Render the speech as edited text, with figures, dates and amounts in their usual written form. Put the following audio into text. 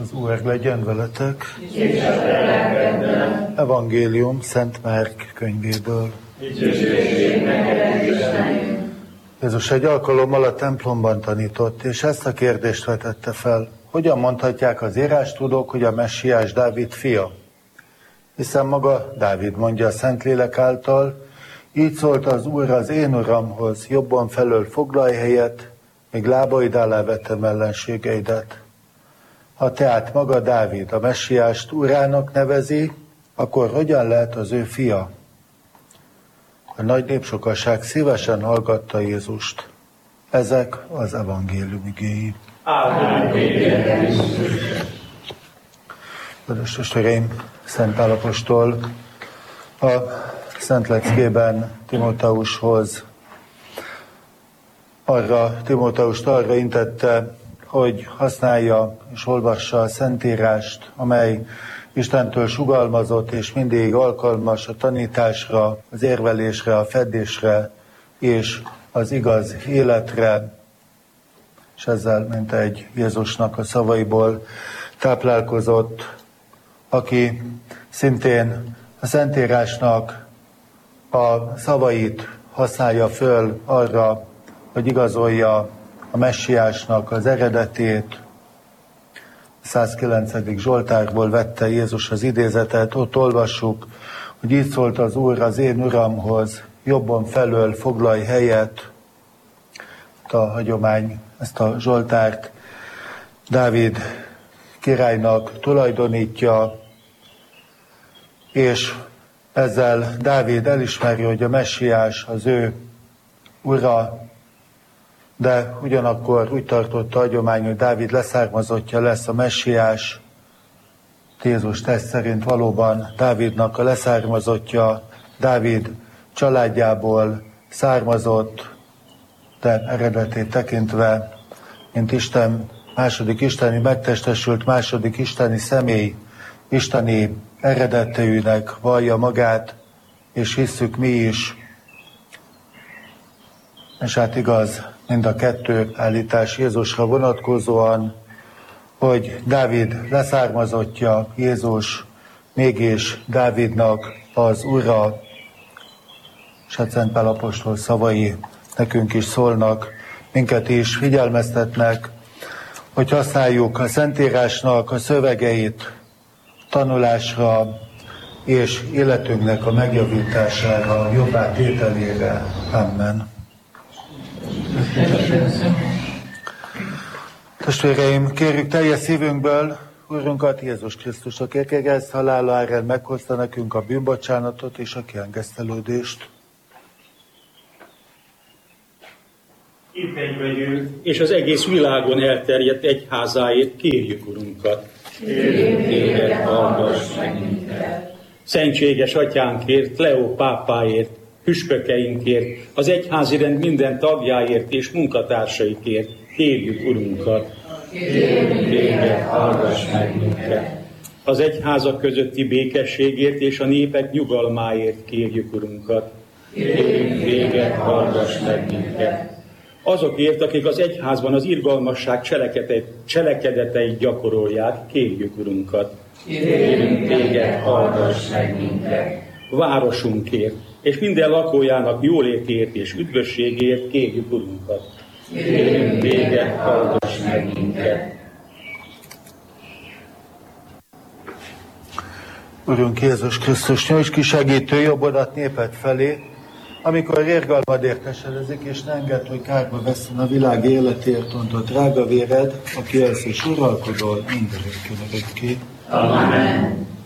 Az Úr legyen veletek. Evangélium Szent Márk könyvéből. Jézus egy alkalommal a templomban tanított, és ezt a kérdést vetette fel. Hogyan mondhatják az írástudók, hogy a Messiás Dávid fia? Hiszen maga Dávid mondja a Szentlélek által, így szólt az Úr az én Uramhoz, jobban felől foglalj helyet, még lábaid alá vettem ellenségeidet. Ha tehát maga Dávid a Messiást Urának nevezi, akkor hogyan lehet az ő fia? A nagy népsokasság szívesen hallgatta Jézust. Ezek az evangélium igéi. Kedves testvéreim, Szent Pál apostol a Szent Leckében Timóteust arra intette, hogy használja és olvassa a Szentírást, amely Istentől sugalmazott és mindig alkalmas a tanításra, az érvelésre, a fedésre és az igaz életre. És ezzel, mint egy Jézusnak a szavaiból táplálkozott, aki szintén a Szentírásnak a szavait használja föl arra, hogy igazolja a Messiásnak az eredetét. 109. Zsoltárból vette Jézus az idézetet, ott olvassuk, hogy így szólt az Úr az én Uramhoz, jobban felől foglalj helyet. A hagyomány ezt a Zsoltárt Dávid királynak tulajdonítja, és ezzel Dávid elismeri, hogy a Messiás az ő ura, de ugyanakkor úgy tartotta a hagyomány, hogy Dávid leszármazottja lesz a Messiás. Jézus teszt szerint valóban Dávidnak a leszármazottja, Dávid családjából származott, de eredetét tekintve, mint Isten második isteni megtestesült, második isteni személy, isteni eredetűnek vallja magát, és hisszük mi is. És hát igaz, mind a kettő állítás Jézusra vonatkozóan, hogy Dávid leszármazottja, Jézus mégis Dávidnak az ura, és hát Szent Pál apostol szavai nekünk is szólnak, minket is figyelmeztetnek, hogy használjuk a Szentírásnak a szövegeit tanulásra és életünknek a megjavítására, jobbá tételére. Amen. Testvéreim, kérjük teljes szívünkből Urunkat, Jézus Krisztus, aki kereszt halála árán meghozta nekünk a bűnbocsánatot és a kiengesztelődést. Épegyvegyünk és az egész világon elterjedt egyházáért kérjük Urunkat. Téged hallgass meg minket. Szentséges atyánkért, Leó pápáért, püspökeinkért, az egyházi rend minden tagjáért és munkatársaikért kérjük Urunkat. Téged hallgass meg minket. Az egyházak közötti békességért és a népek nyugalmáért kérjük Urunkat. Téged hallgass meg minket. Azokért, akik az egyházban az irgalmasság cselekedeteit gyakorolják, kérjük Urunkat. Kérünk téged, hallgass meg minket. Városunkért, és minden lakójának jólétért és üdvösségért kérjük Urunkat. Kérünk téged, hallgass meg minket. Urunk Jézus Krisztus, nyújts ki segítő jobbodat néped felé, amikor érgalmadért esedezik, és ne engedd, hogy kárba veszem a világ életért ontott drága véred, aki élsz és uralkodol mindörökkön örökké. Amen.